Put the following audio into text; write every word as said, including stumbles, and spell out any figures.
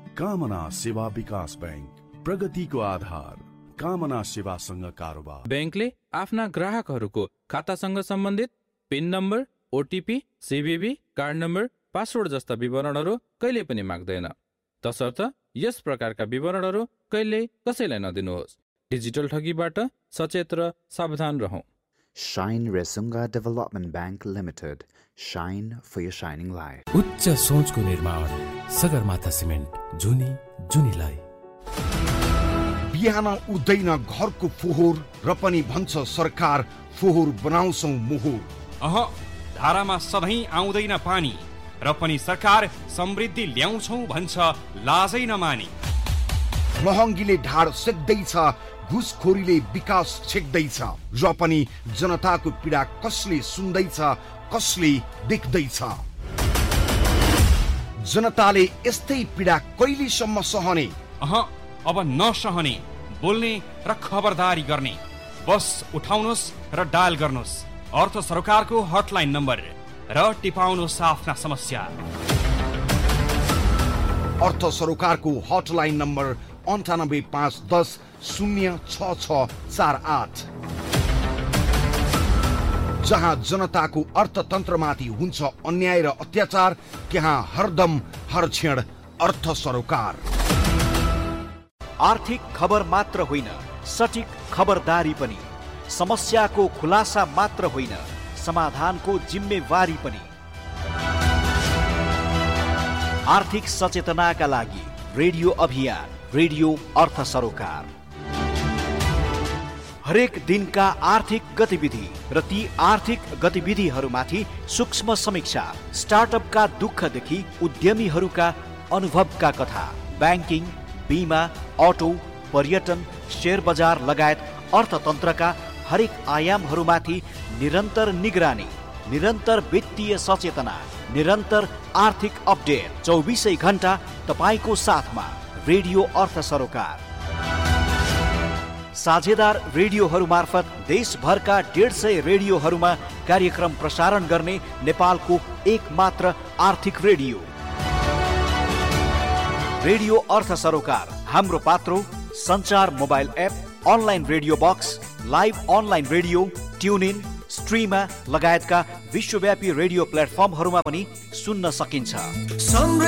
कामना सेवा विकास बैंक, प्रगतिको आधार। कामना सेवासँग कारोबार। बैंकले आफ्ना ग्राहकहरूको खातासँग सम्बन्धित pin number, OTP, सीभीबी, card number, password जस्ता विवरणहरू कहिले पनि माग्दैन। तसर्थ यस प्रकारका विवरणहरू कहिले कसैलाई नदिनुहोस्। डिजिटल ठगीबाट सचेत र सावधान रहौं। Shine Resunga Development Bank Limited. Shine for your shining light. उच्च सोचको निर्माण सगरमाथा सिमेन्ट, जुनी जुनीलाई। बिहान उठ्दैन घरको फोहोर र पनि भन्छ सरकार फोहोर बनाउँछौ मोहोर। अह धारामा सधैँ आउँदैन पानी र पनि सरकार समृद्धि ल्याउँछौ भन्छ लाजै नमानी। महँगीले ढाड सेक्दैछ, घुसखोरीले विकास छेक्दैछ र पनि जनताको पीडा कसले सुन्दैछ, कसले देख्दैछ। जनताले यस्तै पीडा कहिलेसम्म सहने? अह अब नसहने, बोल्ने र खबरदारी गर्ने। बस उठाउनुहोस् र डायल गर्नुहोस् अर्थ सरकारको हटलाइन नम्बर र टिपाउनुहोस् आफ्ना समस्या। अर्थ सरकारको हटलाइन नम्बर अन्ठानब्बे पाँच दस शून्य छ छ चार आठ, जहाँ जनताको अर्थतन्त्रमाथि हुन्छ अन्याय र अत्याचार, त्यहाँ हरदम हर क्षण अर्थ सरोकार। आर्थिक खबर मात्र होइन, सटीक खबरदारी पनि। समस्याको खुलासा मात्र होइन, समाधानको जिम्मेवारी पनि। आर्थिक सचेतनाका लागि रेडियो अभियान, रेडियो अर्थ सरोकार। हरेक दिनका आर्थिक गतिविधि र ती आर्थिक गतिविधिहरूमाथि सूक्ष्म समीक्षा, स्टार्टअपका दुःखदेखि उद्यमीहरूका अनुभवका कथा, ब्याङ्किङ, बीमा, अटो, पर्यटन, शेयर बजार लगायत अर्थतन्त्रका हरेक आयामहरूमाथि निरन्तर निगरानी, निरन्तर वित्तीय सचेतना, निरन्तर आर्थिक अपडेट, चौबिसै घण्टा तपाईँको साथमा रेडियो अर्थ सरोकार। साझेदार रेडियोहरू मार्फत देशभरका डेढ सय रेडियोहरूमा कार्यक्रम प्रसारण गर्ने नेपालको एक मात्र आर्थिक रेडियो। रेडियो अर्थ सरोकार हाम्रो पात्रो सञ्चार mobile app, online radio box, live online radio, tune in, स्ट्रिमा लगायतका विश्वव्यापी रेडियो प्लेटफर्महरूमा पनि सुन्न सकिन्छ।